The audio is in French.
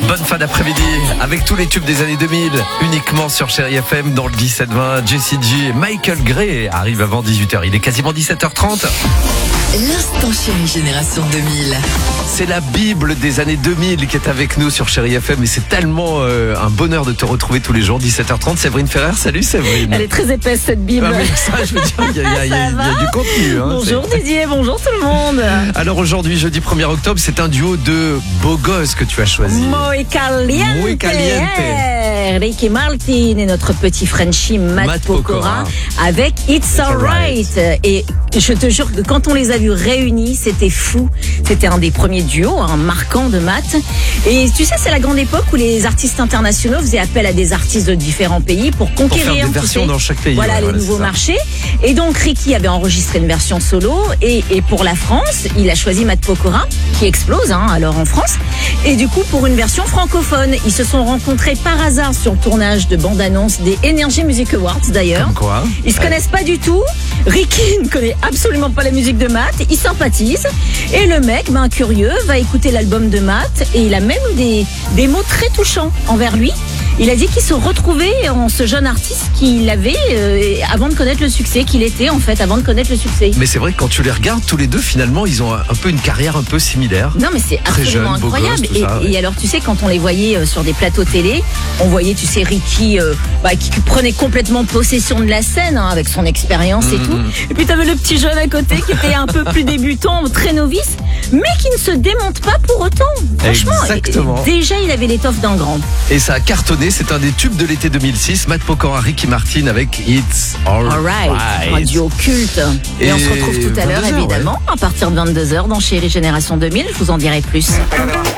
Bonne fin d'après-midi avec tous les tubes des années 2000 uniquement sur Chérie FM dans le 17-20. Jessie J et Michael Gray arrivent avant 18h. Il est quasiment 17h30. L'instant Chérie Génération 2000. C'est la Bible des années 2000 qui est avec nous sur Chérie FM et c'est tellement un bonheur de te retrouver tous les jours. 17h30, Séverine Ferrer. Salut Séverine. Elle est très épaisse cette Bible. Ah, mais ça, je veux dire, il y a du contenu. Hein, bonjour Didier, bonjour tout le monde. Alors aujourd'hui, jeudi 1er octobre, c'est un duo de beaux gosses que tu as choisi. Muy caliente. Muy caliente. Ricky Martin et notre petit Frenchie Matt Pokora avec It's Alright. Et je te jure que quand on les a vus réunis, c'était fou. C'était un des premiers duos marquants de Matt. Et tu sais, c'est la grande époque où les artistes internationaux faisaient appel à des artistes de différents pays pour conquérir faire des versions dans chaque pays. Voilà, les nouveaux marchés. Et donc Ricky avait enregistré une version solo et pour la France, il a choisi Matt Pokora qui explose alors en France. Et du coup, pour une version francophone, ils se sont rencontrés par hasard sur le tournage de bande-annonce des Energy Music Awards d'ailleurs. Comme quoi, ils se connaissent pas du tout. Ricky ne connaît absolument pas la musique de Matt. Ils sympathisent. Et le mec, curieux, va écouter l'album de Matt et il a même eu des mots très touchants envers lui. Il a dit qu'il se retrouvait en ce jeune artiste qu'il avait avant de connaître le succès, qu'il était en fait avant de connaître le succès. Mais c'est vrai que quand tu les regardes tous les deux, finalement, ils ont un peu une carrière un peu similaire. Non, mais c'est absolument incroyable. Et alors, tu sais, quand on les voyait sur des plateaux télé, on voyait, tu sais, Ricky qui prenait complètement possession de la scène avec son expérience et tout. Et puis t'avais le petit jeune à côté qui était un peu plus débutant, très novice, mais qui ne se démonte pas pour autant. Franchement, exactement. Déjà, il avait l'étoffe d'un grand. Et ça a cartonné. C'est un des tubes de l'été 2006. Matt Pokora, Ricky Martin avec It's Alright. Un duo culte. Et on se retrouve tout à l'heure, évidemment, à partir de 22h dans Chérie Génération 2000. Je vous en dirai plus.